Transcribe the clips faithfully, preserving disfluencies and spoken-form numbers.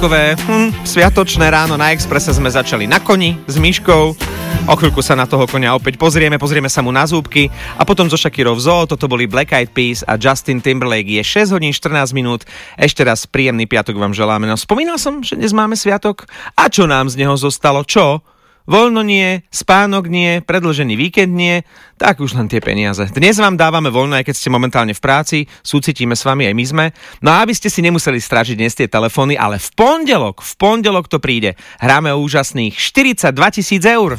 sviatkové, hm, sviatočné ráno na Expresse sme začali na koni s Myškou. O chvíľku sa na toho konia opäť pozrieme, pozrieme sa mu na zúbky a potom zo Shakirov Zoo, toto boli Black Eyed Peas a Justin Timberlake. Je šesť hodín štrnásť minút. Ešte raz príjemný piatok vám želáme. No spomínal som, že dnes máme sviatok. A čo nám z neho zostalo? Čo? Voľno nie, spánok nie, predĺžený víkend nie, tak už len tie peniaze. Dnes vám dávame voľno, aj keď ste momentálne v práci, súcitíme s vami, aj my sme. No a aby ste si nemuseli strážiť dnes tie telefóny, ale v pondelok, v pondelok to príde. Hráme o úžasných štyridsaťdva tisíc eur.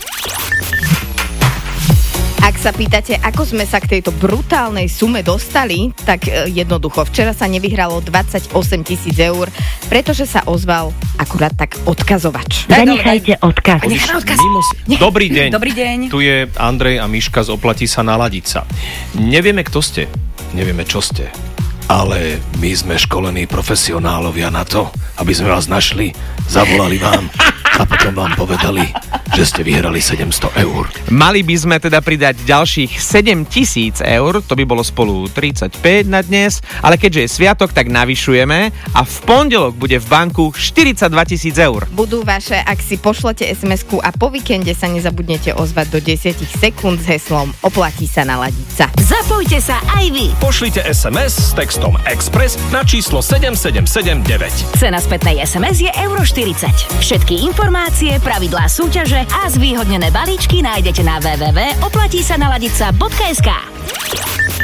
Ak sa pýtate, ako sme sa k tejto brutálnej sume dostali, tak e, jednoducho, včera sa nevyhralo dvadsaťosem tisíc eur, pretože sa ozval akurát tak odkazovač. Zanechajte odkaz. odkaz. Dobrý deň. Dobrý deň. Tu je Andrej a Miška z Oplatí sa naladiť sa. Nevieme, kto ste, nevieme, čo ste, ale my sme školení profesionálovia na to, aby sme vás našli, zavolali vám a potom vám povedali, že ste vyhrali sedemsto eur. Mali by sme teda pridať ďalších sedem tisíc eur, to by bolo spolu tridsaťpäť na dnes, ale keďže je sviatok, tak navyšujeme a v pondelok bude v banku štyridsaťdva tisíc eur. Budú vaše, ak si pošlete es em esku a po víkende sa nezabudnete ozvať do desať sekúnd s heslom Oplatí sa naladiť sa. Zapojte sa aj vy. Pošlite es em es s textom Express na číslo sedem sedem sedem deväť. Cena spätnej es em es je euro štyridsať. Všetky informácie, pravidlá súťaže a zvýhodnené balíčky nájdete na w w w bodka oplatí sa naladiť sa bodka es ká.